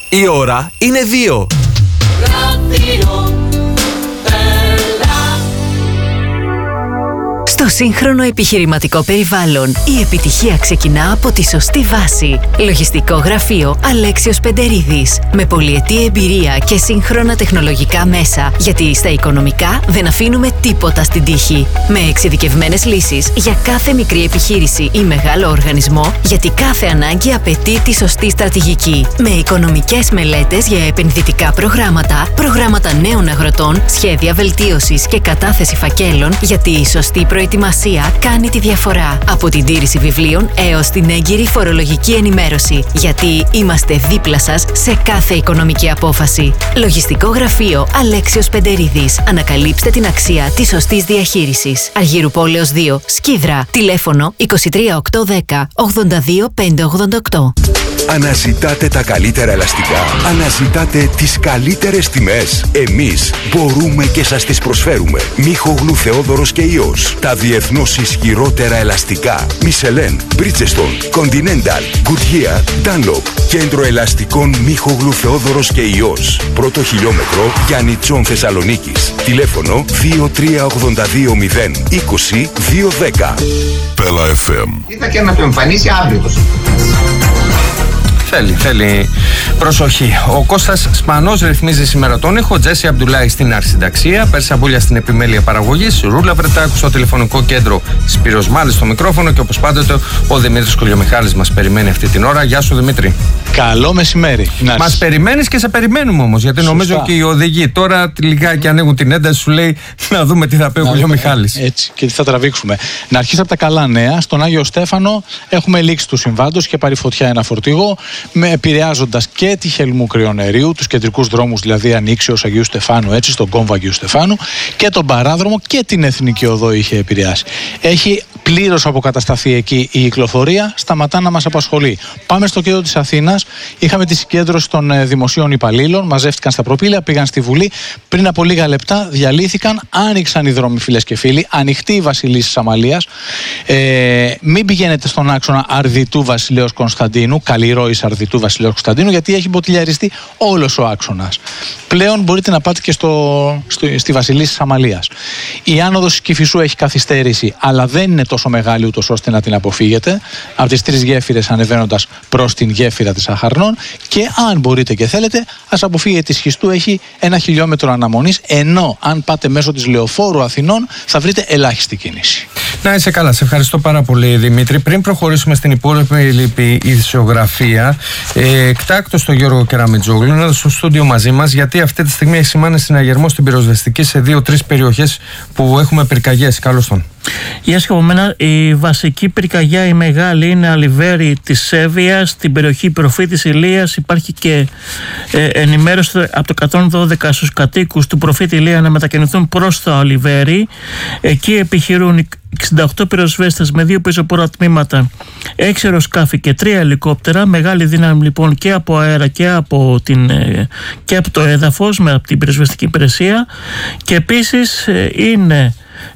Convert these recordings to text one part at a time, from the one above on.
Η ώρα είναι 2. Στο σύγχρονο επιχειρηματικό περιβάλλον, η επιτυχία ξεκινά από τη σωστή βάση. Λογιστικό γραφείο Αλέξιος Πεντερίδης. Με πολυετή εμπειρία και σύγχρονα τεχνολογικά μέσα, γιατί στα οικονομικά δεν αφήνουμε τίποτα στην τύχη. Με εξειδικευμένες λύσεις για κάθε μικρή επιχείρηση ή μεγάλο οργανισμό, γιατί κάθε ανάγκη απαιτεί τη σωστή στρατηγική. Με οικονομικές μελέτες για επενδυτικά προγράμματα νέων αγροτών, σχέδια βελτίωσης και κατάθεση φακέλων, γιατί η σωστή προετοιμασία κάνει τη διαφορά. Από την τήρηση βιβλίων έως την έγκυρη φορολογική ενημέρωση. Γιατί είμαστε δίπλα σας σε κάθε οικονομική απόφαση. Λογιστικό γραφείο Αλέξιος Πεντερίδης. Ανακαλύψτε την αξία της σωστής διαχείρισης. Αργύρου Πόλεως 2, Σκίδρα. Τηλέφωνο 23810 82588. Αναζητάτε τα καλύτερα ελαστικά. Αναζητάτε τις καλύτερες τιμές. Εμείς μπορούμε και σας τις προσφέρουμε. Μίχογλου Θεόδωρος και Υιός. Τα διεθνώς ισχυρότερα ελαστικά. Michelin, Bridgestone, Continental, Goodyear, Dunlop. Κέντρο ελαστικών Μίχογλου Θεόδωρος και Υιός. Πρώτο χιλιόμετρο Γιάννητσον Θεσσαλονίκης. Τηλέφωνο 23820 20 210. Πέλα FM. Κοίτα και να το εμφανίσει αύριο το Θέλει προσοχή. Ο Κώστας Σπανός ρυθμίζει σήμερα τον ήχο. Τζέσι Αμπτουλάη στην αρχισυνταξία. Πέρσα Μπούλια στην επιμέλεια παραγωγής. Ρούλα Βρετάκου στο τηλεφωνικό κέντρο. Σπύρος Μάλης στο μικρόφωνο. Και όπως πάντοτε ο Δημήτρης Κολιομιχάλης μας περιμένει αυτή την ώρα. Γεια σου Δημήτρη. Καλό μεσημέρι. Μας περιμένεις και σε περιμένουμε όμως. Γιατί σωστά. Νομίζω και οι οδηγοί τώρα λιγάκι ανοίγουν την ένταση, σου λέει να δούμε τι θα πει ο Κολιομιχάλης. Έτσι και τι θα τραβήξουμε. Να αρχίσω από τα καλά νέα. Στον Άγιο Στέφανο έχουμε λήξει του συμβάντος και πάρει φωτιά ένα φορτηγό, επηρεάζοντας και τη Χελμού Κρυονερίου, τους κεντρικούς δρόμους δηλαδή Ανήξεως Αγίου Στεφάνου, έτσι, στον κόμβο Αγίου Στεφάνου, και τον παράδρομο και την Εθνική Οδό είχε επηρεάσει. Έχει πλήρως αποκατασταθεί εκεί η κυκλοφορία, σταματά να μας απασχολεί. Πάμε στο κέντρο της Αθήνας. Είχαμε τη συγκέντρωση των δημοσίων υπαλλήλων, μαζεύτηκαν στα προπήλαια, πήγαν στη Βουλή. Πριν από λίγα λεπτά διαλύθηκαν, άνοιξαν οι δρόμοι, φίλες και φίλοι. Ανοιχτή η Βασιλής Αμαλίας. Μην πηγαίνετε στον άξονα Αρδιτού Βασιλέως Κωνσταντίνου, Καλλιρόης Αρδιτού Βασιλέως Κωνσταντίνου, γιατί έχει μποτιλιαριστεί όλος ο άξονας. Πλέον μπορείτε να πάτε και στη Βασιλής Αμαλίας. Η άνοδος της Κηφισού έχει καθυστέρηση, αλλά δεν είναι τόσο μεγάλη ούτως ώστε να την αποφύγετε. Από τις 3 γέφυρες ανεβαίνοντας προς την γέφυρα της Αχαρνών, και αν μπορείτε και θέλετε, ας αποφύγετε τη Σχιστού, έχει 1 χιλιόμετρο αναμονής, ενώ αν πάτε μέσω της Λεωφόρου Αθηνών θα βρείτε ελάχιστη κίνηση. Να είσαι καλά, σε ευχαριστώ πάρα πολύ Δημήτρη. Πριν προχωρήσουμε στην υπόλοιπη ειδησιογραφία, εκτάκτως τον Γιώργο Κεραμετζόγλου είναι στο στούντιο μαζί μας, γιατί αυτή τη στιγμή έχει σημάνει συναγερμό στην πυροσβεστική σε 2-3 περιοχές που έχουμε πυρκαγιές. Καλώς τον. Γεια σας από μένα. Η βασική πυρκαγιά, η μεγάλη, είναι Αλιβέρη της Σέβειας, στην περιοχή Προφήτης Ηλίας. Υπάρχει και ενημέρωση από το 112 στους κατοίκους του Προφήτη Ηλία να μετακινηθούν προς το Αλιβέρη. Εκεί επιχειρούν 68 πυροσβέστες με 2 πεζοπόρα τμήματα, 6 αεροσκάφη και 3 ελικόπτερα. Μεγάλη δύναμη λοιπόν και από αέρα και από το έδαφος, από την πυροσβεστική υπηρεσία. Και επίσης είναι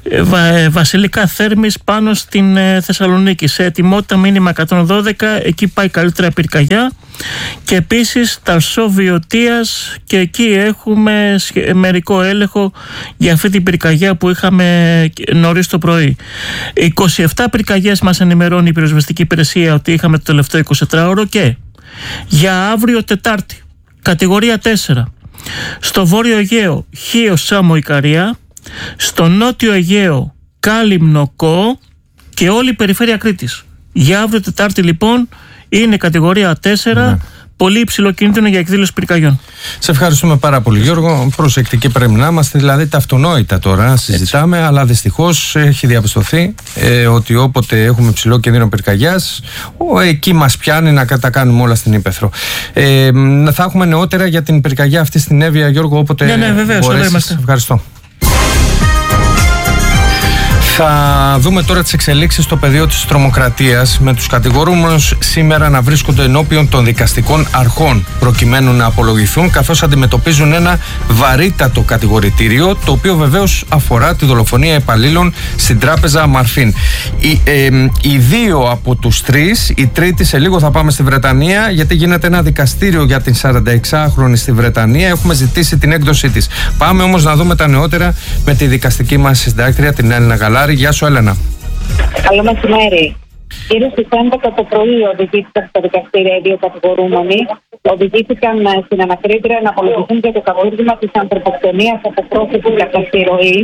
Βασιλικά Θέρμης πάνω στην Θεσσαλονίκη σε ετοιμότητα μήνυμα 112, εκεί πάει καλύτερα πυρκαγιά. Και επίσης Ταρσό Βιωτίας, και εκεί έχουμε μερικό έλεγχο για αυτή την πυρκαγιά που είχαμε νωρίς το πρωί. 27 πυρκαγιές μας ενημερώνει η πυροσβεστική υπηρεσία ότι είχαμε το τελευταίο 24ωρο. Και για αύριο Τετάρτη, κατηγορία 4, στο Βόρειο Αιγαίο Χίο Σάμο Ικαρία, στο Νότιο Αιγαίο Κάλυμνο Κό και όλη η περιφέρεια Κρήτης. Για αύριο Τετάρτη λοιπόν είναι κατηγορία 4, πολύ υψηλό κίνδυνο για εκδήλωση πυρκαγιών. Σε ευχαριστούμε πάρα πολύ Γιώργο. Προσεκτικοί πρέπει να είμαστε, δηλαδή τα αυτονόητα τώρα συζητάμε, έτσι. Αλλά δυστυχώς έχει διαπιστωθεί ότι όποτε έχουμε ψηλό κίνδυνο πυρκαγιάς, εκεί μας πιάνει να τα κάνουμε όλα στην ύπαιθρο. Θα έχουμε νεότερα για την πυρκαγιά αυτή στην Εύβοια, Γιώργο, όποτε βεβαίως, μπορέσεις. Ευχαριστώ. Θα δούμε τώρα τις εξελίξεις στο πεδίο της τρομοκρατίας, με τους κατηγορούμενους σήμερα να βρίσκονται ενώπιον των δικαστικών αρχών προκειμένου να απολογηθούν, καθώς αντιμετωπίζουν ένα βαρύτατο κατηγορητήριο, το οποίο βεβαίως αφορά τη δολοφονία υπαλλήλων στην τράπεζα Μαρφίν. Οι δύο από τους τρεις, η τρίτη σε λίγο θα πάμε στη Βρετανία, γιατί γίνεται ένα δικαστήριο για την 46χρονη στη Βρετανία. Έχουμε ζητήσει την έκδοσή της. Πάμε όμως να δούμε τα νεότερα με τη δικαστική μας συντάκτρια, την Έλληνα Γαλάρη. Γεια σου, Έλενα. Καλό μεσημέρι. Γύρω στις 11 το πρωί οδηγήθηκαν στα δικαστήρια οι δύο κατηγορούμενοι. Οδηγήθηκαν στην ανακρίτρια να απολογηθούν για το κακούργημα της ανθρωποκτονίας από πρόσωπο κατά τη ροή.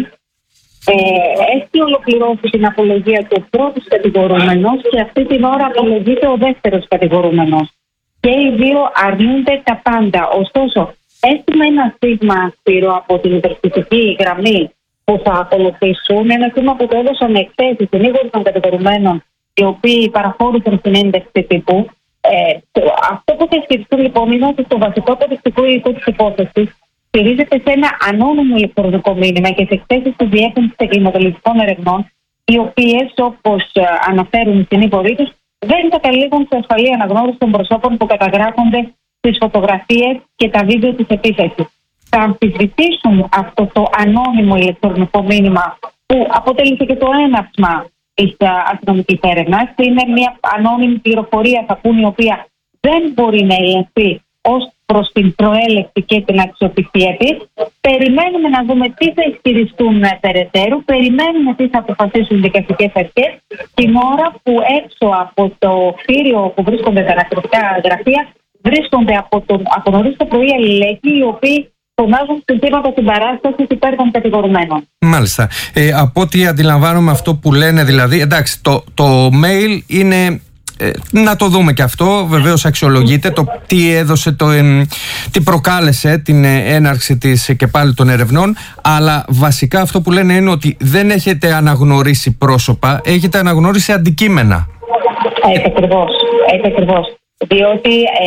Έχει ολοκληρώσει την απολογία του πρώτος κατηγορούμενος και αυτή την ώρα απολογείται ο δεύτερος κατηγορούμενος. Και οι δύο αρνούνται τα πάντα. Ωστόσο, έστειλε ένα στίγμα, Σπύρο, από την υπερστητική γραμμή που θα ακολουθήσουν, ένα στίγμα που το έδωσαν εχθές οι συνήγοροι των κατηγορουμένων, οι οποίοι παραχώρησαν συνέντευξη τύπου. Αυτό που θα ισχυριστούν λοιπόν είναι ότι το βασικό αποδεικτικό υλικό της υπόθεσης στηρίζεται σε ένα ανώνυμο ηλεκτρονικό μήνυμα και σε εκθέσεις της Διεύθυνσης Εγκληματολογικών Ερευνών, οι οποίες, όπως αναφέρουν οι συνήγοροι τους, δεν καταλήγουν σε ασφαλή αναγνώριση των προσώπων που καταγράφονται στις φωτογραφίες και τα βίντεο της επίθεσης. Θα αμφισβητήσουν αυτό το ανώνυμο ηλεκτρονικό μήνυμα που αποτέλεσε και το έναυσμα της αστυνομικής έρευνας. Είναι μια ανώνυμη πληροφορία, θα πούν, η οποία δεν μπορεί να ελεγχθεί ως προς την προέλευση και την αξιοπιστία της. Περιμένουμε να δούμε τι θα ισχυριστούν περαιτέρω, περιμένουμε τι θα αποφασίσουν οι δικαστικές αρχές την ώρα που έξω από το κτίριο που βρίσκονται τα ανακριτικά γραφεία βρίσκονται από νωρίς το πρωί αλληλέγγυοι, οι οποίοι φωνάζουν συστήματα στην παράσταση υπέρ των κατηγορουμένων. Μάλιστα. Από ό,τι αντιλαμβάνομαι αυτό που λένε, δηλαδή, εντάξει, το mail είναι. Να το δούμε και αυτό, βεβαίως αξιολογείται το τι έδωσε, τι προκάλεσε την έναρξη της και πάλι των ερευνών, αλλά βασικά αυτό που λένε είναι ότι δεν έχετε αναγνωρίσει πρόσωπα, έχετε αναγνωρίσει αντικείμενα. Έτσι ακριβώς. Διότι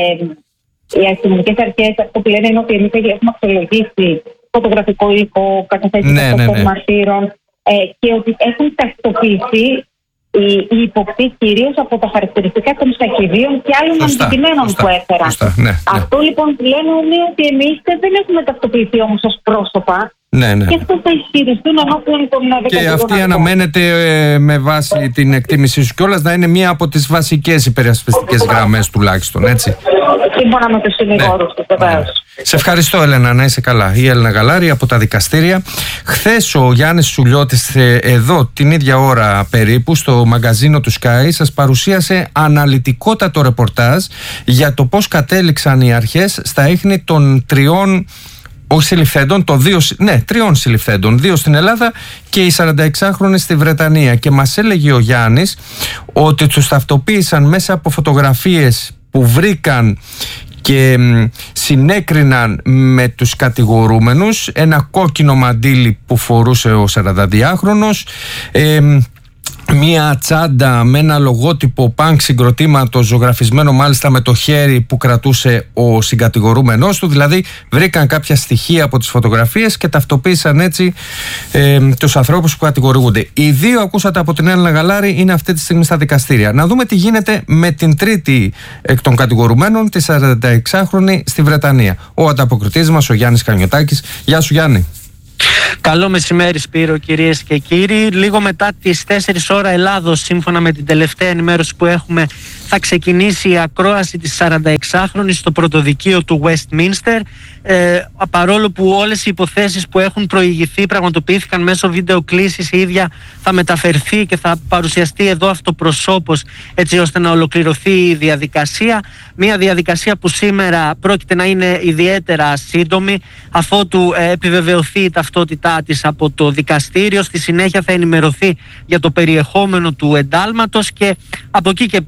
οι αστυνομικές αρχές αυτό που λένε είναι ότι εμείς έχουμε αξιολογήσει φωτογραφικό υλικό, καταθέσεις των μαρτύρων και ότι έχουν τακτοποιηθεί οι υποπτοί κυρίως από τα χαρακτηριστικά των σταχυδίων και άλλων αντικειμένων που έφεραν. Αυτό λοιπόν που λένε είναι ότι εμείς δεν έχουμε τακτοποιηθεί όμως ως πρόσωπα. Και αυτό θα ισχυριστούν ενώπιον των δικαστικών. Και αυτή αναμένεται με βάση την εκτίμησή σου κιόλας να είναι μία από τις βασικές υπερασπιστικές γραμμές τουλάχιστον, έτσι. Σύμφωνα με τους συνηγόρους του, βεβαίως. Σε ευχαριστώ, Έλενα, να είσαι καλά. Η Έλληνα Γαλάρη από τα δικαστήρια. Χθες ο Γιάννης Σουλιώτης, εδώ την ίδια ώρα περίπου, στο μαγκαζίνο του Sky, σας παρουσίασε αναλυτικότατο ρεπορτάζ για το πώς κατέληξαν οι αρχές στα ίχνη των τριών συλληφθέντων, τριών συλληφθέντων, 2 στην Ελλάδα και οι 46χρονοι στη Βρετανία. Και μας έλεγε ο Γιάννης ότι τους ταυτοποίησαν μέσα από φωτογραφίες που βρήκαν και συνέκριναν με τους κατηγορούμενους, ένα κόκκινο μαντίλι που φορούσε ο 42χρονος, μία τσάντα με ένα λογότυπο πανκ συγκροτήματος ζωγραφισμένο μάλιστα με το χέρι που κρατούσε ο συγκατηγορούμενός του. Δηλαδή βρήκαν κάποια στοιχεία από τις φωτογραφίες και ταυτοποίησαν έτσι τους ανθρώπους που κατηγορούνται. Οι δύο, ακούσατε από την Έλληνα Γαλάρη, είναι αυτή τη στιγμή στα δικαστήρια. Να δούμε τι γίνεται με την τρίτη εκ των κατηγορουμένων, τη 46χρονη στη Βρετανία. Ο ανταποκριτής μας, ο Γιάννης Κανιωτάκης. Γεια σου, Γιάννη. Καλό μεσημέρι, Σπύρο, κυρίες και κύριοι. Λίγο μετά τις 4 ώρα Ελλάδος, σύμφωνα με την τελευταία ενημέρωση που έχουμε, θα ξεκινήσει η ακρόαση της 46χρονης στο πρωτοδικείο του Westminster. Παρόλο που όλες οι υποθέσεις που έχουν προηγηθεί πραγματοποιήθηκαν μέσω βίντεο κλήσης, η ίδια θα μεταφερθεί και θα παρουσιαστεί εδώ αυτοπροσώπως, έτσι ώστε να ολοκληρωθεί η διαδικασία. Μια διαδικασία που σήμερα πρόκειται να είναι ιδιαίτερα σύντομη, αφότου επιβεβαιωθεί η ταυτότητά της από το δικαστήριο. Στη συνέχεια θα ενημερωθεί για το περιεχόμενο του εντάλματος και από εκεί και πέρα όλα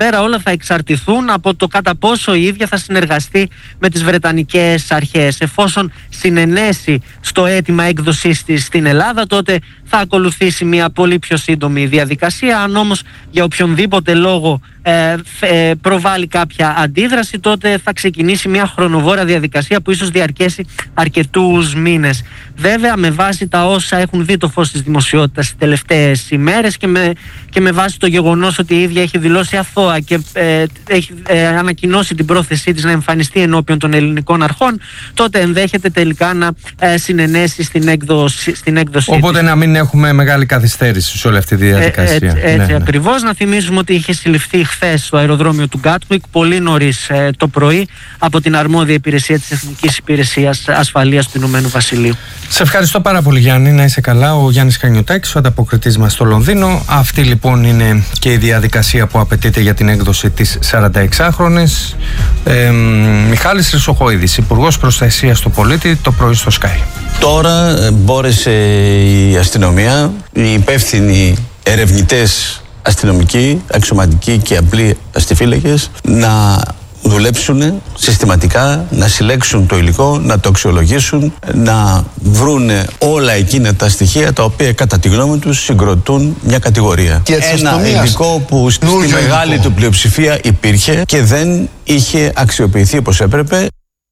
θα εξαρτηθούν από το κατά πόσο η ίδια θα συνεργαστεί με τις βρετανικές αρχές. Εφόσον συνενέσει στο αίτημα έκδοσης της στην Ελλάδα, τότε θα ακολουθήσει μια πολύ πιο σύντομη διαδικασία. Αν όμως για οποιονδήποτε λόγο προβάλλει κάποια αντίδραση, τότε θα ξεκινήσει μια χρονοβόρα διαδικασία που ίσως διαρκέσει αρκετούς μήνες. Βέβαια, με βάση τα όσα έχουν δει το φως της δημοσιότητας τις τελευταίες ημέρες και με βάση το γεγονός ότι η ίδια έχει δηλώσει αθώα και έχει ανακοινώσει την πρόθεσή της να εμφανιστεί ενώπιον των ελληνικών αρχών, τότε ενδέχεται τελικά να συνενέσει στην έκδοση. Οπότε να μην έχουμε μεγάλη καθυστέρηση σε όλη αυτή τη διαδικασία. Έτσι ακριβώς. Να θυμίσουμε ότι είχε συλληφθεί χθες στο αεροδρόμιο του Γκάτουικ πολύ νωρίς το πρωί από την αρμόδια υπηρεσία της Εθνικής Υπηρεσίας Ασφαλείας του Ηνωμένου Βασιλείου. Σε ευχαριστώ πάρα πολύ, Γιάννη. Να είσαι καλά. Ο Γιάννης Χανιωτάκης, ο ανταποκριτής μας στο Λονδίνο. Αυτή λοιπόν είναι και η διαδικασία που απαιτείται για την έκδοση της 46χρονης. Μιχάλης Χρυσοχοίδης, Υπουργός Προστασίας του Πολίτη, το πρωί στο Sky. Τώρα μπόρεσε η αστυνομία, οι υπεύθυνοι ερευνητές αστυνομικοί, αξιωματικοί και απλοί αστιφύλακες να δουλέψουν συστηματικά, να συλλέξουν το υλικό, να το αξιολογήσουν, να βρούνε όλα εκείνα τα στοιχεία τα οποία κατά τη γνώμη τους συγκροτούν μια κατηγορία. Ένα υλικό που στη μεγάλη του πλειοψηφία υπήρχε και δεν είχε αξιοποιηθεί όπως έπρεπε.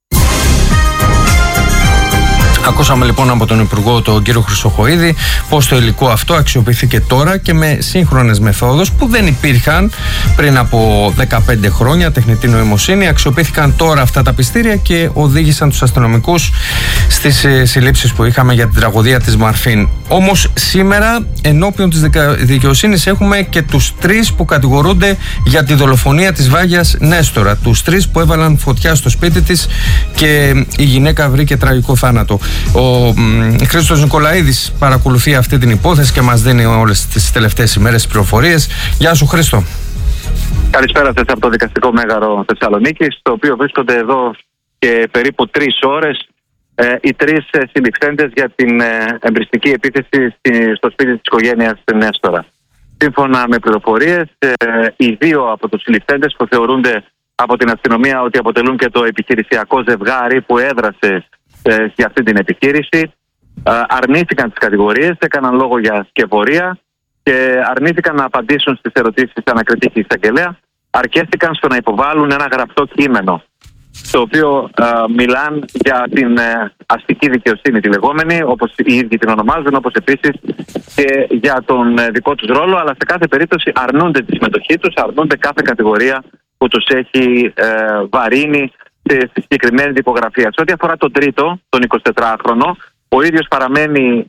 Ακούσαμε λοιπόν από τον Υπουργό, τον κύριο Χρυσοχοίδη, πως το υλικό αυτό αξιοποιήθηκε τώρα και με σύγχρονες μεθόδους που δεν υπήρχαν πριν από 15 χρόνια, τεχνητή νοημοσύνη. Αξιοποιήθηκαν τώρα αυτά τα πιστήρια και οδήγησαν τους αστυνομικούς στις συλλήψεις που είχαμε για την τραγωδία της Μαρφίν. Όμως σήμερα ενώπιον της δικαιοσύνης έχουμε και τους τρεις που κατηγορούνται για τη δολοφονία της Βάγιας Νέστορα. Τους τρεις που έβαλαν φωτιά στο σπίτι της και η γυναίκα βρήκε τραγικό θάνατο. Ο Χρήστος Νικολαίδης παρακολουθεί αυτή την υπόθεση και μας δίνει όλες τις τελευταίες ημέρες πληροφορίες. Γεια σου, Χρήστο. Καλησπέρα σας από το Δικαστικό Μέγαρο Θεσσαλονίκης, στο οποίο βρίσκονται εδώ και περίπου 3 ώρες οι τρεις συλληφθέντες για την εμπριστική επίθεση στο σπίτι της οικογένειας Νέστορα. Σύμφωνα με πληροφορίες, οι δύο από τους συλληφθέντες που θεωρούνται από την αστυνομία ότι αποτελούν και το επιχειρησιακό ζευγάρι που έδρασε για αυτή την επιχείρηση, αρνήθηκαν τις κατηγορίες, έκαναν λόγο για σκευωρία και αρνήθηκαν να απαντήσουν στις ερωτήσεις της ανακριτικής εισαγγελέα. Αρκέστηκαν στο να υποβάλουν ένα γραπτό κείμενο, στο οποίο μιλάν για την αστική δικαιοσύνη τη λεγόμενη, όπως οι ίδιοι την ονομάζουν, όπως επίσης και για τον δικό τους ρόλο, αλλά σε κάθε περίπτωση αρνούνται τη συμμετοχή τους, αρνούνται κάθε κατηγορία που τους έχει βαρύνει στη συγκεκριμένη δικογραφία. Σε ό,τι αφορά τον τρίτο, τον 24χρονο, ο ίδιος παραμένει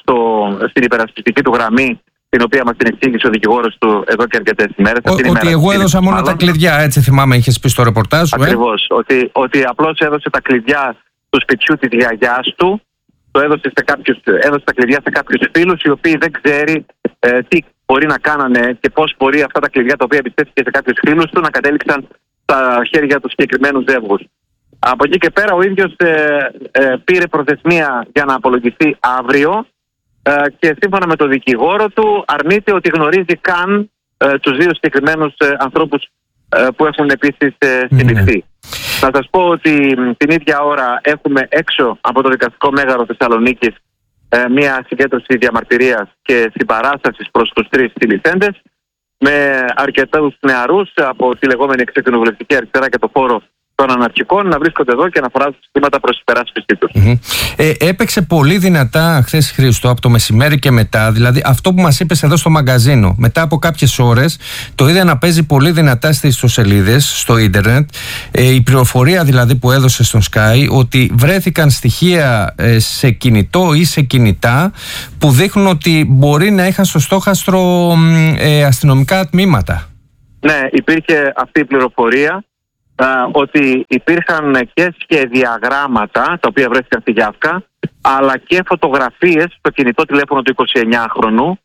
στην υπερασπιστική του γραμμή, την οποία μας την εξήγησε ο δικηγόρος του εδώ και αρκετές ημέρες. Ότι εγώ έδωσα μόνο τα κλειδιά, έτσι θυμάμαι, είχες πει στο ρεπορτάζ σου. Ακριβώς. Ότι απλώς έδωσε τα κλειδιά του σπιτιού της γιαγιάς του, έδωσε τα κλειδιά σε κάποιους φίλους, οι οποίοι δεν ξέρει τι μπορεί να κάνανε και πώς μπορεί αυτά τα κλειδιά, τα οποία εμπιστεύτηκε σε κάποιους φίλους του, να κατέληξαν στα χέρια του συγκεκριμένου ζεύγους. Από εκεί και πέρα ο ίδιος πήρε προθεσμία για να απολογηθεί αύριο και σύμφωνα με τον δικηγόρο του αρνείται ότι γνωρίζει καν τους δύο συγκεκριμένους ανθρώπους που έχουν επίσης συλληφθεί. Να σας πω ότι την ίδια ώρα έχουμε έξω από το Δικαστικό Μέγαρο Θεσσαλονίκης μια συγκέντρωση διαμαρτυρίας και συμπαράστασης προς τους τρεις συλληφθέντες, με αρκετούς νεαρούς από τη λεγόμενη εξεκοινοβουλευτική αριστερά και το φόρο των αναρχικών να βρίσκονται εδώ και να φοράζουν συστήματα προς υπεράσπιση τους. Έπαιξε πολύ δυνατά χθες, Χρήστο, από το μεσημέρι και μετά. Δηλαδή αυτό που μας είπες εδώ στο μαγκαζίνο, μετά από κάποιες ώρες το είδα να παίζει πολύ δυνατά στις ιστοσελίδες, στο ίντερνετ. Η πληροφορία δηλαδή που έδωσε στον Sky, ότι βρέθηκαν στοιχεία σε κινητό ή σε κινητά που δείχνουν ότι μπορεί να είχαν στο στόχαστρο αστυνομικά τμήματα. Ναι, υπήρχε αυτή η πληροφορία. Ότι υπήρχαν και σχεδιαγράμματα τα οποία βρέθηκαν στη Γιάφκα, αλλά και φωτογραφίες στο κινητό τηλέφωνο του 29χρονου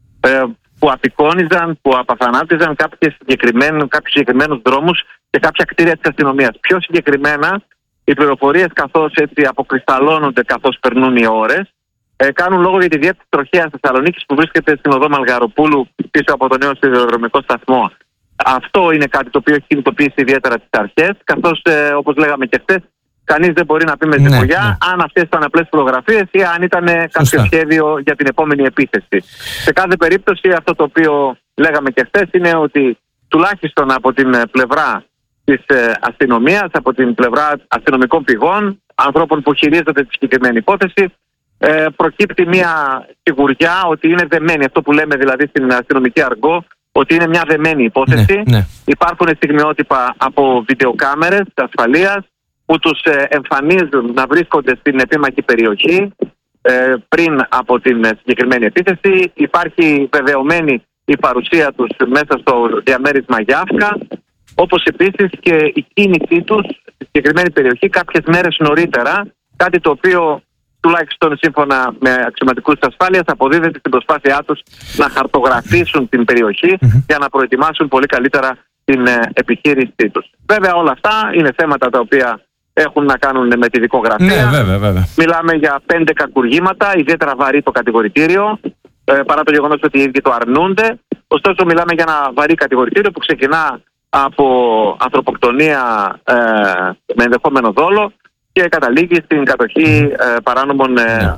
που απεικόνιζαν, που απαθανάτιζαν κάποιους συγκεκριμένους δρόμους και κάποια κτίρια της αστυνομίας. Πιο συγκεκριμένα, οι πληροφορίες καθώς έτσι αποκρισταλώνονται καθώς περνούν οι ώρες, κάνουν λόγο για τη διεύθυνση τροχέας Θεσσαλονίκης που βρίσκεται στην οδό Μαλγαροπούλου πίσω από το νέο σιδηροδρομικό σταθμό. Αυτό είναι κάτι το οποίο έχει κινητοποιήσει ιδιαίτερα τις αρχές, καθώς όπως λέγαμε και χθες, κανείς δεν μπορεί να πει με σιγουριά αν αυτές ήταν απλές φωτογραφίες ή αν ήταν κάποιο σχέδιο για την επόμενη επίθεση. Σε κάθε περίπτωση, αυτό το οποίο λέγαμε και χθες είναι ότι τουλάχιστον από την πλευρά της αστυνομίας, από την πλευρά αστυνομικών πηγών, ανθρώπων που χειρίζονται τη συγκεκριμένη υπόθεση, προκύπτει μια σιγουριά ότι είναι δεμένη. Αυτό που λέμε δηλαδή στην αστυνομική αργό, ότι είναι μια δεμένη υπόθεση. Υπάρχουν στιγμιότυπα από βιντεοκάμερες ασφαλείας που τους εμφανίζουν να βρίσκονται στην επίμαχη περιοχή πριν από την συγκεκριμένη επίθεση. Υπάρχει βεβαιωμένη η παρουσία τους μέσα στο διαμέρισμα Γιάφκα, όπως επίσης και η κίνησή τους στη συγκεκριμένη περιοχή κάποιες μέρες νωρίτερα, κάτι το οποίο τουλάχιστον σύμφωνα με αξιωματικούς της ασφάλειας αποδίδεται στην προσπάθειά τους να χαρτογραφήσουν την περιοχή για να προετοιμάσουν πολύ καλύτερα την επιχείρησή τους. Βέβαια όλα αυτά είναι θέματα τα οποία έχουν να κάνουν με τη δικογραφία. Βέβαια. Μιλάμε για 5 κακουργήματα, ιδιαίτερα βαρύ το κατηγορητήριο, παρά το γεγονός ότι οι ίδιοι το αρνούνται. Ωστόσο μιλάμε για ένα βαρύ κατηγορητήριο που ξεκινά από ανθρωποκτονία με ενδεχόμενο δόλο και καταλήγει στην κατοχή παράνομων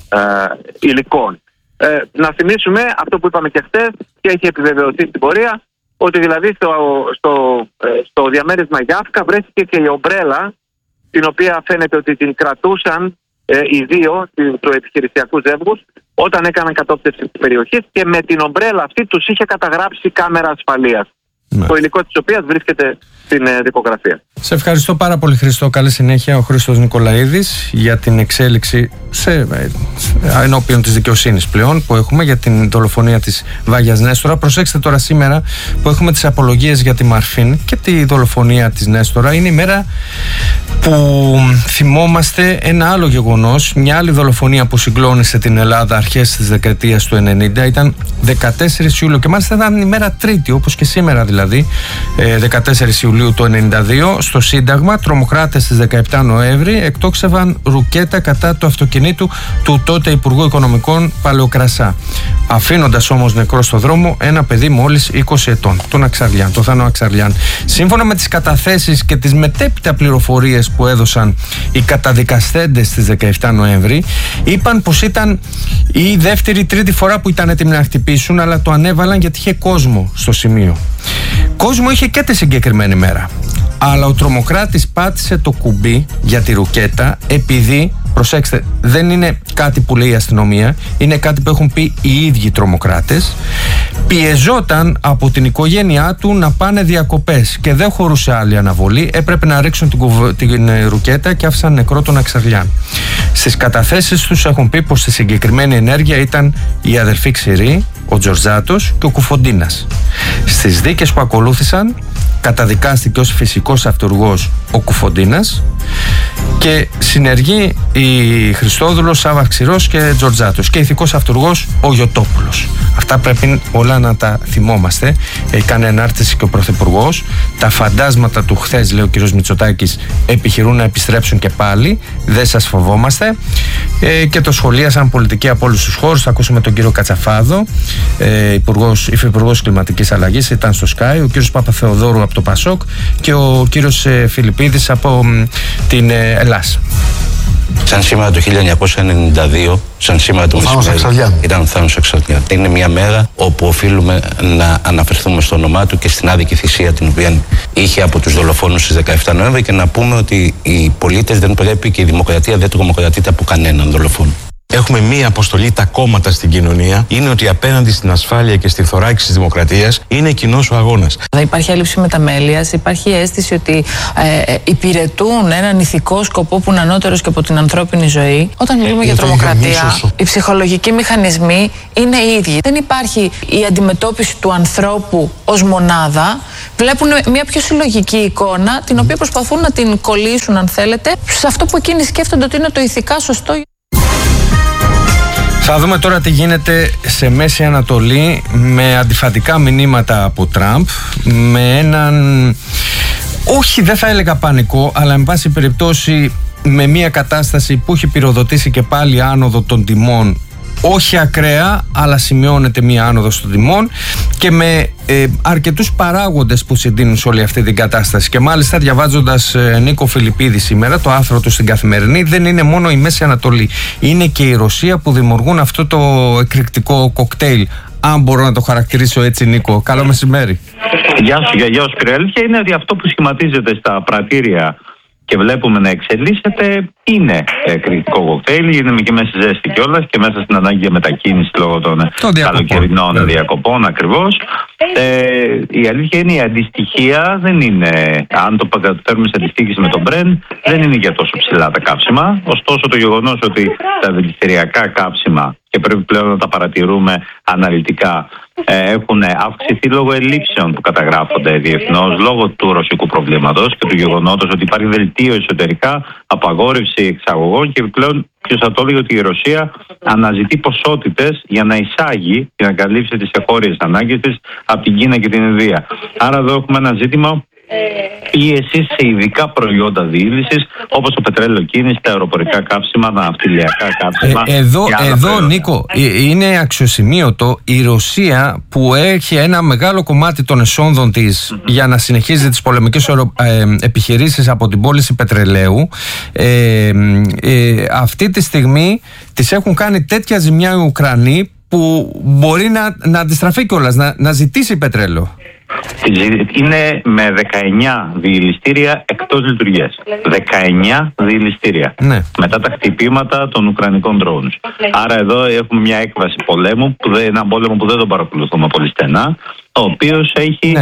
υλικών. Να θυμίσουμε αυτό που είπαμε και χθες και έχει επιβεβαιωθεί στην πορεία, ότι δηλαδή στο διαμέρισμα Γιάφκα βρέθηκε και η ομπρέλα, την οποία φαίνεται ότι την κρατούσαν οι δύο του επιχειρησιακού ζεύγους όταν έκαναν κατόπτευση της περιοχής, και με την ομπρέλα αυτή τους είχε καταγράψει κάμερα ασφαλείας. Το υλικό της οποίας βρίσκεται στην δικογραφία. Σε ευχαριστώ πάρα πολύ, Χριστό. Καλή συνέχεια. Ο Χρήστος Νικολαίδης για την εξέλιξη ενώπιον της δικαιοσύνης πλέον που έχουμε για την δολοφονία της Βάγιας Νέστορα. Προσέξτε τώρα, σήμερα που έχουμε τις απολογίες για τη Μαρφίν και τη δολοφονία της Νέστορα, είναι η μέρα που θυμόμαστε ένα άλλο γεγονός, μια άλλη δολοφονία που συγκλώνησε την Ελλάδα αρχές της δεκαετίας του 90. Ήταν 14 Ιουλίου και μάλιστα ήταν η μέρα Τρίτη, όπως και σήμερα δηλαδή, 14 Ιουλίου του 92. Στο Σύνταγμα, τρομοκράτες στις 17 Νοέμβρη εκτόξευαν ρουκέτα κατά του αυτοκινήτου του τότε Υπουργού Οικονομικών Παλαιοκρασά, αφήνοντας όμως νεκρό στο δρόμο ένα παιδί μόλις 20 ετών, τον Θάνο Αξαρλιάν. Σύμφωνα με τις καταθέσεις και τις μετέπειτα πληροφορίες που έδωσαν οι καταδικαστέντες στις 17 Νοέμβρη, είπαν πως ήταν η δεύτερη ή τρίτη φορά που ήταν έτοιμοι να χτυπήσουν, αλλά το ανέβαλαν γιατί είχε κόσμο στο σημείο. Κόσμο είχε και τη συγκεκριμένη μέρα. Αλλά ο τρομοκράτης πάτησε το κουμπί για τη ρουκέτα επειδή, προσέξτε, δεν είναι κάτι που λέει η αστυνομία, είναι κάτι που έχουν πει οι ίδιοι τρομοκράτες. Πιεζόταν από την οικογένειά του να πάνε διακοπές και δεν χωρούσε άλλη αναβολή. Έπρεπε να ρίξουν την ρουκέτα και άφησαν νεκρό τον Αξαρλιάν. Στις καταθέσεις τους έχουν πει πως στη συγκεκριμένη ενέργεια ήταν η αδερφή Ξηρή, ο Τζορτζάτος και ο Κουφοντίνας. Στις δίκες που ακολούθησαν καταδικάστηκε ως φυσικός αυτουργός ο Κουφοντίνας και συνεργεί η Χριστόδουλος, Σάβα Ξηρός και Τζορτζάτος, και ηθικός αυτουργός ο Γιωτόπουλος. Αυτά πρέπει όλα να τα θυμόμαστε. Έχει κάνει ανάρτηση και ο Πρωθυπουργός. Τα φαντάσματα του χθες, λέει ο κ. Μητσοτάκης, επιχειρούν να επιστρέψουν και πάλι. Δεν σας φοβόμαστε. Και το σχολίασαν πολιτικοί από όλους τους χώρους. Θα ακούσουμε τον κύριο Κατσαφάδο, υφυπουργός κλιματικής αλλαγής, ήταν στο Sky, ο κύριος Παπαθεοδόρου από το Πασόκ και ο κύριος Φιλιππίδης από την Ελλάς. Σαν σήμερα το 1992, σαν σήμερα το μεσημέρι, ήταν ο Θάνος Αξαρλιάν. Είναι μια μέρα όπου οφείλουμε να αναφερθούμε στο όνομά του και στην άδικη θυσία την οποία είχε από τους δολοφόνους στις 17 Νοέμβρη και να πούμε ότι οι πολίτες δεν πρέπει και η δημοκρατία δεν τρομοκρατείται από κανέναν δολοφόνο. Έχουμε μία αποστολή τα κόμματα στην κοινωνία. Είναι ότι απέναντι στην ασφάλεια και στη θωράκιση της δημοκρατίας είναι κοινός ο αγώνας. Υπάρχει έλλειψη μεταμέλειας, υπάρχει αίσθηση ότι υπηρετούν έναν ηθικό σκοπό που είναι ανώτερος και από την ανθρώπινη ζωή. Όταν μιλούμε για τρομοκρατία, οι ψυχολογικοί μηχανισμοί είναι οι ίδιοι. Δεν υπάρχει η αντιμετώπιση του ανθρώπου ως μονάδα. Βλέπουν μια πιο συλλογική εικόνα, την οποία προσπαθούν να την κολλήσουν, αν θέλετε, σε αυτό που εκείνοι σκέφτονται ότι είναι το ηθικά σωστό. Θα δούμε τώρα τι γίνεται σε Μέση Ανατολή με αντιφατικά μηνύματα από Τραμπ, με έναν, όχι δεν θα έλεγα πανικό, αλλά εν πάση περιπτώσει με μια κατάσταση που έχει πυροδοτήσει και πάλι άνοδο των τιμών όχι ακραία, αλλά σημειώνεται μία άνοδος των τιμών και με αρκετούς παράγοντες που συντείνουν σε όλη αυτή την κατάσταση. Και μάλιστα, διαβάζοντας Νίκο Φιλιππίδη σήμερα το άρθρο του στην Καθημερινή, δεν είναι μόνο η Μέση Ανατολή, είναι και η Ρωσία που δημιουργούν αυτό το εκρηκτικό κοκτέιλ, αν μπορώ να το χαρακτηρίσω έτσι, Νίκο. Καλό μεσημέρι. Γεια σου, η αλήθεια είναι ότι αυτό που σχηματίζεται στα πρατήρια και βλέπουμε να εξελίσσεται είναι εκρηκτικό κοκτέιλ, είναι και μέσα στη ζέστη κιόλας και μέσα στην ανάγκη για μετακίνηση λόγω των καλοκαιρινών διακοπών ακριβώς. Η αλήθεια είναι η αντιστοιχεία δεν είναι, αν το φέρουμε σε αντιστοίχηση με τον Brent, δεν είναι για τόσο ψηλά τα κάψιμα. Ωστόσο, το γεγονός ότι τα δηληστηριακά κάψιμα, και πρέπει πλέον να τα παρατηρούμε αναλυτικά, έχουν αυξηθεί λόγω ελλείψεων που καταγράφονται διεθνώς, λόγω του ρωσικού προβλήματος και του γεγονότος ότι υπάρχει δελτίο εσωτερικά, απαγόρευση εξαγωγών και πλέον ποιος θα το έλεγε ότι η Ρωσία αναζητεί ποσότητες για να εισάγει και να καλύψει τις εγχώριες ανάγκες της από την Κίνα και την Ινδία. Άρα εδώ έχουμε ένα ζήτημα πίεση σε ειδικά προϊόντα διήλυσης όπως το πετρέλαιο κίνηση, τα αεροπορικά καύσιμα, τα ναυτιλιακά καύσιμα. Εδώ Νίκο, είναι αξιοσημείωτο η Ρωσία που έχει ένα μεγάλο κομμάτι των εσόδων της για να συνεχίζει τις πολεμικές επιχειρήσεις από την πώληση πετρελαίου. Αυτή τη στιγμή τις έχουν κάνει τέτοια ζημιά οι Ουκρανοί που μπορεί να αντιστραφεί κιόλας, να ζητήσει πετρέλαιο. Είναι με 19 διηληστήρια εκτός λειτουργίας. 19 διηληστήρια. Ναι. Μετά τα χτυπήματα των ουκρανικών drones. Άρα εδώ έχουμε μια έκβαση πολέμου, έναν πόλεμο που δεν τον παρακολουθούμε πολύ στενά, ο οποίος έχει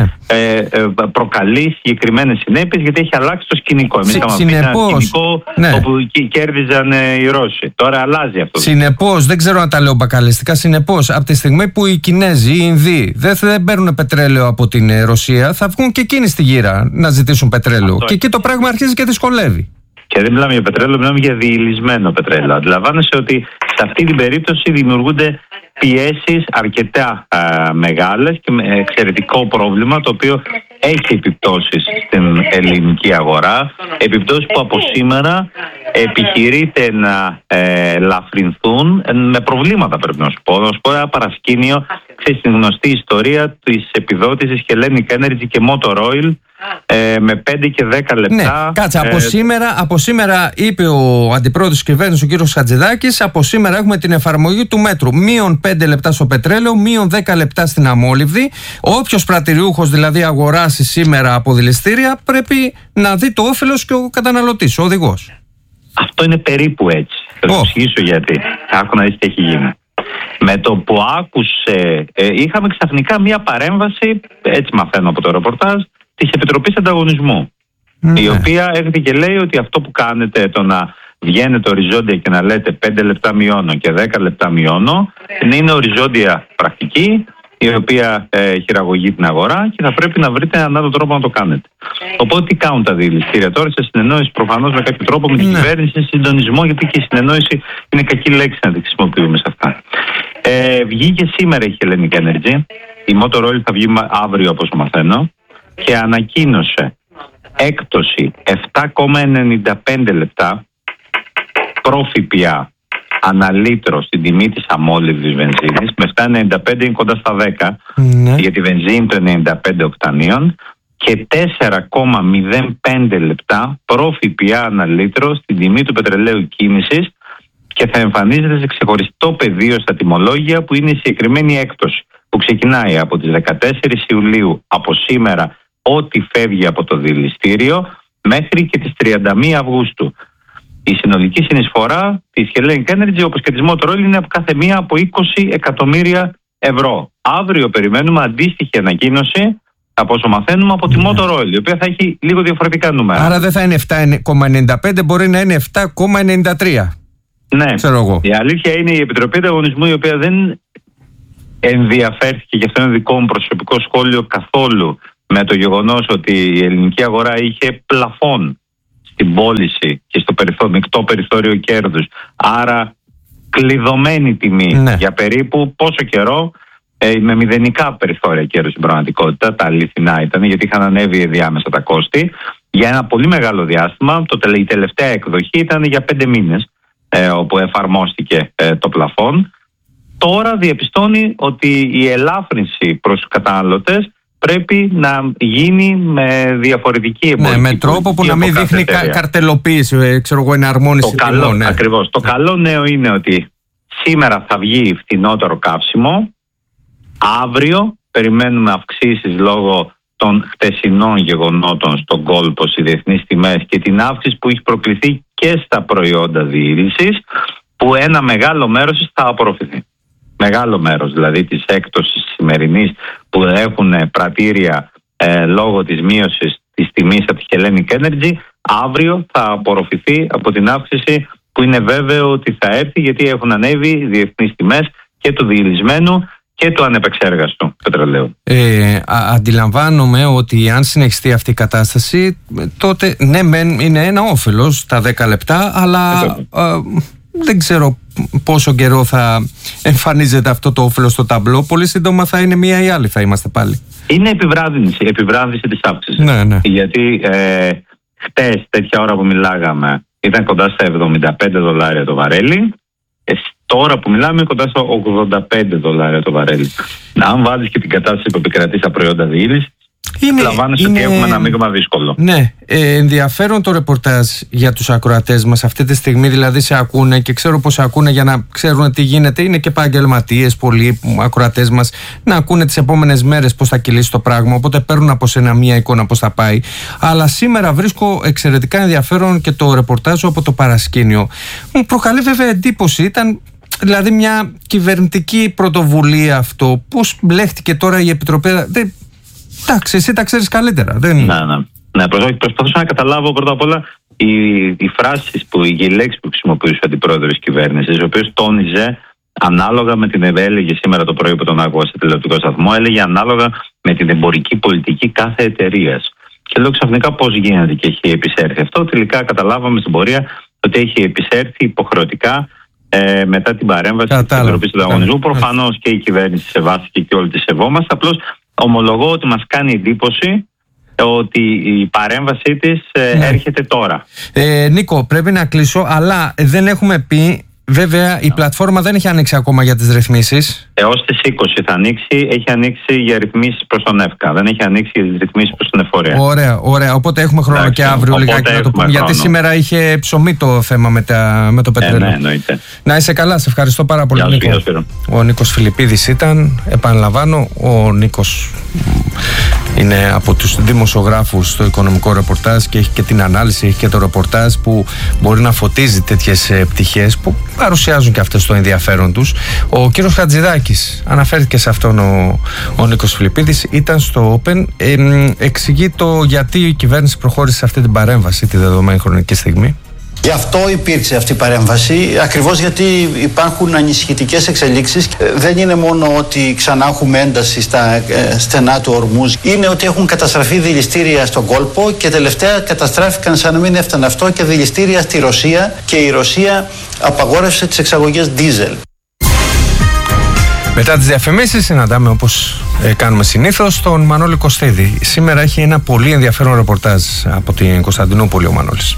προκαλεί συγκεκριμένες συνέπειες γιατί έχει αλλάξει το σκηνικό. Εμείς είχαμε πει ένα σκηνικό όπου κέρδιζαν οι Ρώσοι. Τώρα αλλάζει αυτό. Συνεπώς, δεν ξέρω αν τα λέω μπακαλιστικά, συνεπώς από τη στιγμή που οι Κινέζοι, οι Ινδοί δεν παίρνουν πετρέλαιο από την Ρωσία, θα βγουν και εκείνοι στη γύρα να ζητήσουν πετρέλαιο. Και εκεί το πράγμα αρχίζει και δυσκολεύει. Και δεν μιλάμε για πετρέλαιο, μιλάμε για διηλυσμένο πετρέλαιο. Αντιλαμβάνεσαι ότι σε αυτή την περίπτωση δημιουργούνται πιέσεις αρκετά μεγάλες και με εξαιρετικό πρόβλημα, το οποίο έχει επιπτώσεις στην ελληνική αγορά, επιπτώσεις που από σήμερα επιχειρείται να ελαφρυνθούν με προβλήματα, πρέπει να σου πω. Να σου πω ένα παρασκήνιο, ξέρεις την γνωστή ιστορία της επιδότησης Hellenic Energy και Motor Oil με 5 και 10 λεπτά. Ναι, κάτσε, από σήμερα είπε ο αντιπρόεδρος της κυβέρνησης, ο κύριος Χατζηδάκης, από σήμερα έχουμε την εφαρμογή του μέτρου. Μείον 5 λεπτά στο πετρέλαιο, μείον 10 λεπτά στην αμόλυβδη. Όποιος πρατηριούχος δηλαδή αγοράσει σήμερα από δηληστήρια πρέπει να δει το όφελος και ο καταναλωτής, ο οδηγός. Αυτό είναι περίπου έτσι. Θα σου εξηγήσω γιατί. Άκου να δεις τι έχει γίνει. Με το που άκουσε, είχαμε ξαφνικά μία παρέμβαση, έτσι μαθαίνω από το ρεπορτάζ, της Επιτροπής Ανταγωνισμού, η οποία έρχεται και λέει ότι αυτό που κάνετε, το να βγαίνετε οριζόντια και να λέτε 5 λεπτά μειώνω και 10 λεπτά μειώνω, είναι οριζόντια πρακτική, η οποία χειραγωγεί την αγορά και θα πρέπει να βρείτε έναν άλλο τρόπο να το κάνετε. Οπότε τι κάνουν τα διηληστήρια τώρα, σε συνεννόηση προφανώς με κάποιο τρόπο με την κυβέρνηση, σε συντονισμό, γιατί και η συνεννόηση είναι κακή λέξη να τη χρησιμοποιούμε σε αυτά. Βγήκε σήμερα η Hellenic Energy, η Motor Oil θα βγει αύριο όπως μαθαίνω, και ανακοίνωσε έκπτωση 7,95 λεπτά πρόφυπια αναλύτρο στην τιμή της αμόλυβδης βενζίνης, με 7,95 είναι κοντά στα 10, για τη βενζίνη των 95 οκτανίων, και 4,05 λεπτά πρόφυπια αναλύτρο στην τιμή του πετρελαίου κίνησης, και θα εμφανίζεται σε ξεχωριστό πεδίο στα τιμολόγια που είναι η συγκεκριμένη έκπτωση, που ξεκινάει από τις 14 Ιουλίου, από σήμερα, ό,τι φεύγει από το δηληστήριο, μέχρι και τις 31 Αυγούστου. Η συνολική συνεισφορά της Hellenic Energy, όπως και της Motor Oil, είναι από κάθε μία από 20 εκατομμύρια ευρώ. Αύριο περιμένουμε αντίστοιχη ανακοίνωση, από όσο μαθαίνουμε, από τη Motor Oil, η οποία θα έχει λίγο διαφορετικά νούμερα. Άρα δεν θα είναι 7,95, μπορεί να είναι 7,93. Ναι, η αλήθεια είναι η Επιτροπή Ανταγωνισμού, η οποία δεν ενδιαφέρθηκε, και αυτό είναι δικό μου προσωπικό σχόλιο, καθόλου με το γεγονός ότι η ελληνική αγορά είχε πλαφόν στην πώληση και στο μεικτό περιθώριο κέρδους. Άρα κλειδωμένη τιμή για περίπου πόσο καιρό, με μηδενικά περιθώρια κέρδους στην πραγματικότητα. Τα αληθινά ήταν, γιατί είχαν ανέβει διάμεσα τα κόστη για ένα πολύ μεγάλο διάστημα. Η τελευταία εκδοχή ήταν για 5 μήνες, όπου εφαρμόστηκε το πλαφόν. Τώρα διαπιστώνει ότι η ελάφρυνση προς τους καταναλωτές πρέπει να γίνει με διαφορετική εμπορική με τρόπο που να μην δείχνει καρτελοποίηση, εναρμόνιση τιμών. Ακριβώς. Το καλό νέο είναι ότι σήμερα θα βγει φθηνότερο καύσιμο. Αύριο περιμένουμε αυξήσεις λόγω των χτεσινών γεγονότων στον κόλπο στις διεθνείς τιμές και την αύξηση που έχει προκληθεί και στα προϊόντα διήλυσης, που ένα μεγάλο μέρος θα απορροφηθεί. Μεγάλο μέρος δηλαδή της έκπτωσης σημερινής που έχουν πρατήρια λόγω της μείωσης της τιμής από τη Hellenic Energy, αύριο θα απορροφηθεί από την αύξηση που είναι βέβαιο ότι θα έρθει, γιατί έχουν ανέβει οι διεθνείς τιμές και του διηλυσμένου και του ανεπεξέργαστου πετρελαίου. Αντιλαμβάνομαι ότι αν συνεχιστεί αυτή η κατάσταση, τότε ναι, είναι ένα όφελος τα 10 λεπτά, αλλά δεν ξέρω πόσο καιρό θα εμφανίζεται αυτό το όφελος στο ταμπλό. Πολύ σύντομα θα είναι μία ή άλλη, θα είμαστε πάλι. Είναι επιβράδυνση της αύξησης. Ναι. Γιατί χτες τέτοια ώρα που μιλάγαμε ήταν κοντά στα $75 το βαρέλι. Τώρα που μιλάμε κοντά στα $85 το βαρέλι. Αν βάζεις και την κατάσταση που επικρατεί στα προϊόντα διήλυσης, λαμβάνεις ότι έχουμε ένα μείγμα δύσκολο. Ναι, ενδιαφέρον το ρεπορτάζ για τους ακροατές μας αυτή τη στιγμή, δηλαδή σε ακούνε και ξέρω πως ακούνε για να ξέρουν τι γίνεται. Είναι και επαγγελματίες πολλοί ακροατές μας, να ακούνε τις επόμενες μέρες πώς θα κυλήσει το πράγμα, οπότε παίρνουν από σένα μία εικόνα πώς θα πάει. Αλλά σήμερα βρίσκω εξαιρετικά ενδιαφέρον και το ρεπορτάζ από το παρασκήνιο. Μου προκαλεί βέβαια εντύπωση, ήταν δηλαδή μια κυβερνητική πρωτοβουλία αυτό. Πώς μπλέχτηκε τώρα η Επιτροπή? Εντάξει, εσύ τα ξέρεις καλύτερα. Ναι, προσπαθούσα να καταλάβω πρώτα απ' όλα οι φράσεις οι λέξεις που χρησιμοποιούσε ο αντιπρόεδρος της κυβέρνησης, ο οποίος τόνιζε ανάλογα με την έλεγε σήμερα το πρωί που τον άκουγα σε τηλεοπτικό σταθμό, έλεγε ανάλογα με την εμπορική πολιτική κάθε εταιρείας. Και λέω ξαφνικά πώς γίνεται και έχει επισέρθει αυτό. Τελικά καταλάβαμε στην πορεία ότι έχει επισέρθει υποχρεωτικά μετά την παρέμβαση της Επιτροπής του Ανταγωνισμού. Προφανώς και η κυβέρνηση σεβάστηκε και όλοι τη σεβόμαστε. Απλώς ομολογώ ότι μας κάνει εντύπωση ότι η παρέμβασή της έρχεται τώρα. Νίκο, πρέπει να κλείσω, αλλά δεν έχουμε πει, βέβαια η πλατφόρμα δεν έχει ανοίξει ακόμα για τις ρυθμίσεις. Έως τις 20 θα ανοίξει, έχει ανοίξει για ρυθμίσεις προς τον ΕΦΚΑ, δεν έχει ανοίξει για τις ρυθμίσεις προς τον εφορία. Ωραία, οπότε έχουμε χρόνο. Εντάξει, και αύριο λιγάκι να το πούμε, γιατί σήμερα είχε ψωμί το θέμα με το πετρέλαιο. Ναι, εννοείται. Να είσαι καλά, σε ευχαριστώ πάρα πολύ. Γεια σου. Ο Νίκος Φιλιππίδης ήταν, επαναλαμβάνω, ο Νίκος είναι από τους δημοσιογράφους στο οικονομικό ρεπορτάζ και έχει και την ανάλυση, έχει και το ρεπορτάζ που μπορεί να φωτίζει τέτοιες πτυχές που παρουσιάζουν και αυτές το ενδιαφέρον τους. Ο κύριος Χατζηδάκης αναφέρθηκε σε αυτόν ο Νίκος Φιλιππίδης, ήταν στο Open, εξηγεί το γιατί η κυβέρνηση προχώρησε σε αυτή την παρέμβαση τη δεδομένη χρονική στιγμή. Γι' αυτό υπήρξε αυτή η παρέμβαση, ακριβώς γιατί υπάρχουν ανησυχητικές εξελίξεις. Δεν είναι μόνο ότι ξανά έχουμε ένταση στα στενά του Ορμούζ, είναι ότι έχουν καταστραφεί δηληστήρια στον κόλπο και τελευταία καταστράφηκαν σαν να μην έφτανε αυτό και δηληστήρια στη Ρωσία, και η Ρωσία απαγόρευσε τις εξαγωγές ντίζελ. Μετά τις διαφημίσεις συναντάμε, όπως κάνουμε συνήθως, τον Μανώλη Κωστίδη. Σήμερα έχει ένα πολύ ενδιαφέρον ρεπορτάζ από την Κωνσταντινούπολη ο Μανώλης.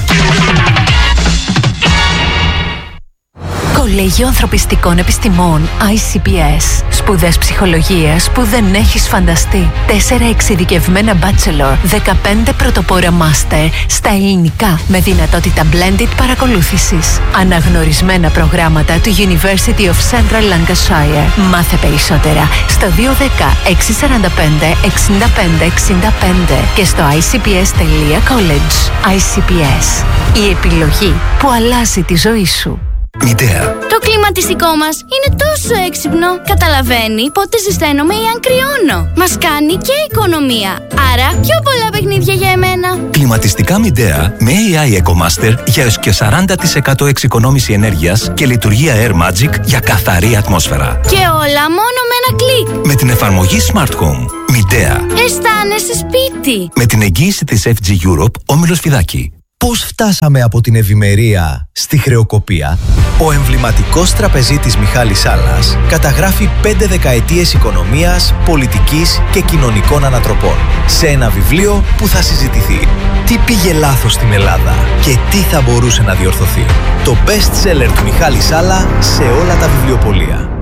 Κολέγιο Ανθρωπιστικών Επιστημών ICPS. Σπουδές ψυχολογίας που δεν έχεις φανταστεί. 4 εξειδικευμένα bachelor, 15 πρωτοπόρα master στα ελληνικά με δυνατότητα blended παρακολούθησης. Αναγνωρισμένα προγράμματα του University of Central Lancashire. Μάθε περισσότερα στο 210 645 65 65 και στο icps.college. ICPS. Η επιλογή που αλλάζει τη ζωή σου. Midea. Το κλιματιστικό μας είναι τόσο έξυπνο. Καταλαβαίνει πότε ζεσταίνομαι ή αν κρυώνω. Μας κάνει και οικονομία. Άρα πιο πολλά παιχνίδια για εμένα. Κλιματιστικά Midea με AI EcoMaster για έως και 40% εξοικονόμηση ενέργειας και λειτουργία Air Magic για καθαρή ατμόσφαιρα. Και όλα μόνο με ένα κλικ. Με την εφαρμογή Smart Home. Midea. Αισθάνεσαι σπίτι. Με την εγγύηση της FG Europe, Όμιλος Φιδάκη. Πώς φτάσαμε από την ευημερία στη χρεοκοπία? Ο εμβληματικός τραπεζίτης Μιχάλης Σάλλας καταγράφει 5 δεκαετίες οικονομίας, πολιτικής και κοινωνικών ανατροπών σε ένα βιβλίο που θα συζητηθεί. Τι πήγε λάθος στην Ελλάδα και τι θα μπορούσε να διορθωθεί? Το best seller του Μιχάλη Σάλλα σε όλα τα βιβλιοπωλεία.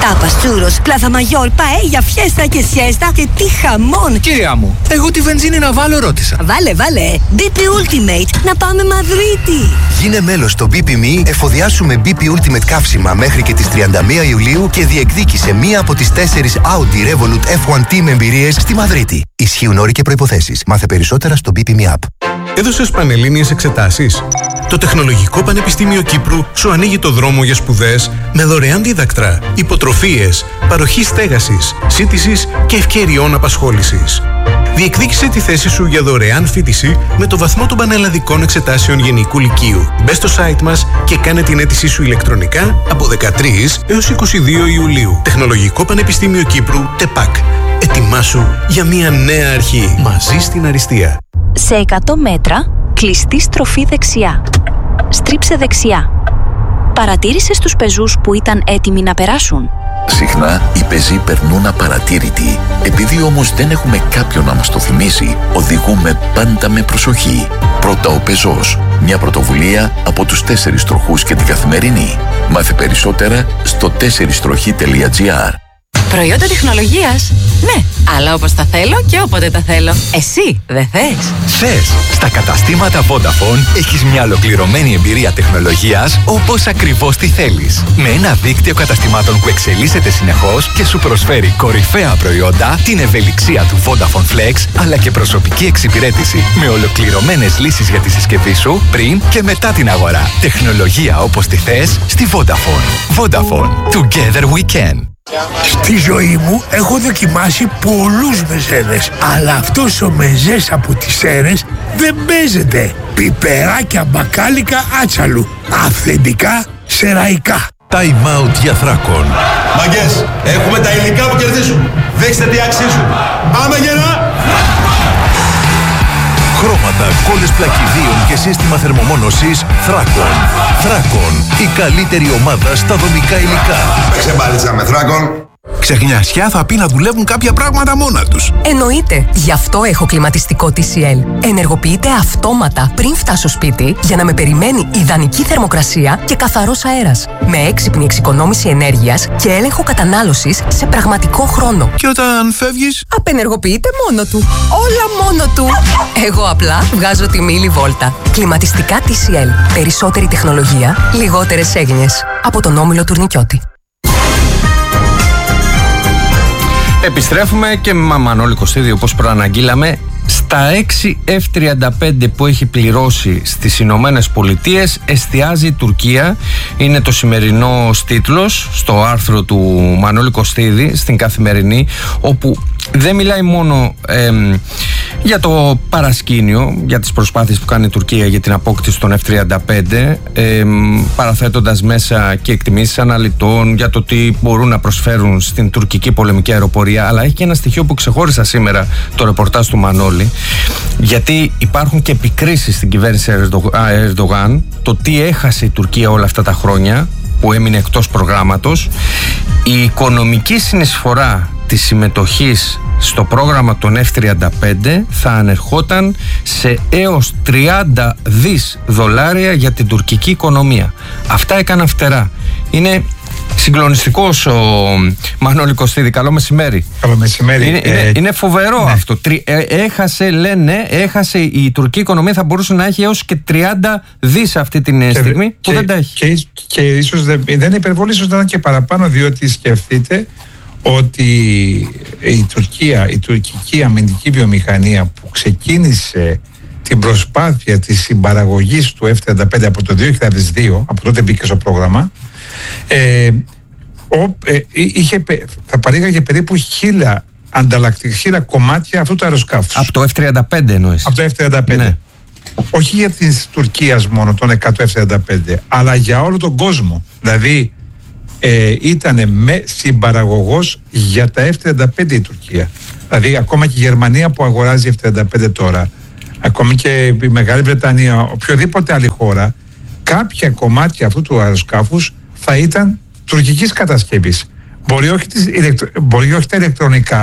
Τάπας, τσούρος, πλάθα μαγιόρ, παέλια, φιέστα και σιέστα και τι χαμόν! Κυρία μου, εγώ τη βενζίνη να βάλω ρώτησα. Βάλε, BP Ultimate, να πάμε Μαδρίτη! Γίνε μέλος στο BP.me, εφοδιάσουμε BP Ultimate καύσιμα μέχρι και τις 31 Ιουλίου και διεκδίκησε μία από τις 4 Audi Revolut F1 Team εμπειρίες στη Μαδρίτη. Ισχύουν όροι και προϋποθέσεις. Μάθε περισσότερα στο BP.me app. Έδωσες πανελλήνιες εξετάσεις? Το Τεχνολογικό Πανεπιστήμιο Κύπρου σου ανοίγει το δρόμο για σπουδές με δωρεάν δίδακτρα, υποτροφίες, παροχή στέγασης, σύντησης και ευκαιριών απασχόλησης. Διεκδίκησε τη θέση σου για δωρεάν φοιτηση με το βαθμό των πανελλαδικών εξετάσεων Γενικού Λυκείου. Μπες στο site μας και κάνε την αίτησή σου ηλεκτρονικά από 13 έως 22 Ιουλίου. Τεχνολογικό Πανεπιστήμιο Κύπρου, ΤΕΠΑΚ. Ετοιμάσου για μια νέα αρχή. Μαζί στην αριστεία. Σε 100 μέτρα, κλειστή στροφή δεξιά. Στρίψε δεξιά. Παρατήρησες τους πεζούς που ήταν έτοιμοι να περάσουν? Συχνά οι πεζοί περνούν απαρατήρητοι. Επειδή όμως δεν έχουμε κάποιον να μας το θυμίσει, οδηγούμε πάντα με προσοχή. Πρώτα ο πεζός. Μια πρωτοβουλία από τους 4 τροχούς και την Καθημερινή. Μάθε περισσότερα στο 4stροχή.gr. Προϊόντα τεχνολογίας. Ναι, αλλά όπως τα θέλω και όποτε τα θέλω. Εσύ δεν θες? Θες. Στα καταστήματα Vodafone έχεις μια ολοκληρωμένη εμπειρία τεχνολογίας όπως ακριβώς τη θέλεις. Με ένα δίκτυο καταστημάτων που εξελίσσεται συνεχώς και σου προσφέρει κορυφαία προϊόντα, την ευελιξία του Vodafone Flex, αλλά και προσωπική εξυπηρέτηση με ολοκληρωμένες λύσεις για τη συσκευή σου πριν και μετά την αγορά. Τεχνολογία όπως τη θες στη Vodafone. Vodafone. Together we can. Στη ζωή μου έχω δοκιμάσει πολλούς μεζέδες, αλλά αυτός ο μεζές από τις Σέρρες δεν παίζεται. Πιπεράκια μπακάλικα άτσαλου, αυθεντικά σεραϊκά. Time out για Θράκον. Μαγκές, έχουμε τα υλικά που κερδίζουν. Δείξτε τι αξίζουν. Πάμε γερά! Χρώματα, κόλλες πλακιδίων και σύστημα θερμομόνωσης Θράκον. Θράκον, η καλύτερη ομάδα στα δομικά υλικά. Παίξε μπάλιτσα με Θράκον. Ξεχνιασιά θα πει να δουλεύουν κάποια πράγματα μόνα τους. Εννοείται. Γι' αυτό έχω κλιματιστικό TCL. Ενεργοποιείται αυτόματα πριν φτάσω σπίτι για να με περιμένει ιδανική θερμοκρασία και καθαρός αέρας. Με έξυπνη εξοικονόμηση ενέργειας και έλεγχο κατανάλωσης σε πραγματικό χρόνο. Και όταν φεύγεις, απενεργοποιείται μόνο του. Όλα μόνο του. Εγώ απλά βγάζω τη μίλη βόλτα. Κλιματιστικά TCL. Περισσότερη τεχνολογία, λιγότερες έγνοιες. Από τον Όμιλο Τουρνικιώτη. Επιστρέφουμε και με Μανώλη Κωστίδη, όπως προαναγγείλαμε, στα 6 F-35 που έχει πληρώσει στις Ηνωμένες Πολιτείες εστιάζει η Τουρκία. Είναι το σημερινός τίτλος στο άρθρο του Μανώλη Κωστίδη στην Καθημερινή, όπου δεν μιλάει μόνο για το παρασκήνιο, για τις προσπάθειες που κάνει η Τουρκία για την απόκτηση των F-35, παραθέτοντας μέσα και εκτιμήσεις αναλυτών για το τι μπορούν να προσφέρουν στην τουρκική πολεμική αεροπορία, αλλά έχει και ένα στοιχείο που ξεχώρισα σήμερα το ρεπορτάζ του Μανώλη, γιατί υπάρχουν και επικρίσεις στην κυβέρνηση Ερντογάν, το τι έχασε η Τουρκία όλα αυτά τα χρόνια που έμεινε εκτός προγράμματος. Η οικονομική συνεισφορά της συμμετοχής στο πρόγραμμα των F-35 θα ανερχόταν σε έως 30 δις δολάρια για την τουρκική οικονομία. Αυτά έκαναν φτερά. Είναι συγκλονιστικός ο Μανώλη Κωστίδη. Καλό μεσημέρι. Καλό μεσημέρι. Είναι φοβερό, ναι, αυτό. Έχασε η τουρκική οικονομία, θα μπορούσε να έχει έως και 30 δις αυτή την στιγμή που δεν τα έχει. Και ίσως δεν είναι υπερβολή, ίσως να είναι και παραπάνω, διότι σκεφτείτε ότι η τουρκική αμυντική βιομηχανία που ξεκίνησε την προσπάθεια της συμπαραγωγής του F-35 από το 2002, από τότε μπήκε στο πρόγραμμα, θα παρήγαγε περίπου 1.000 κομμάτια αυτού του αεροσκάφους. Από το F-35 εννοείς? Από το F-35. Ναι. Όχι για της Τουρκίας μόνο, των 100 F-35, αλλά για όλο τον κόσμο. Δηλαδή ήταν συμπαραγωγός για τα F-35 η Τουρκία. Δηλαδή ακόμα και η Γερμανία που αγοράζει F-35 τώρα, ακόμη και η Μεγάλη Βρετανία, οποιοδήποτε άλλη χώρα, κάποια κομμάτια αυτού του αεροσκάφους θα ήταν τουρκικής κατασκευής. Μπορεί όχι τα ηλεκτρονικά,